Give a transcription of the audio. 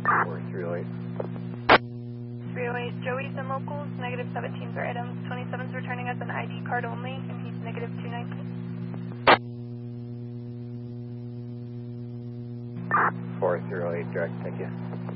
408. 308, Joey's and locals, negative 17 for items. 27's returning as an ID card only, and he's negative 219. 408, direct, thank you.